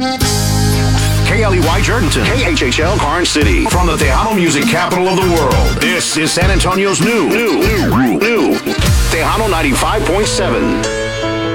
KLEY Jerdenton, KHHL Karn City, from the Tejano music capital of the world. This is San Antonio's new Tejano 95.7.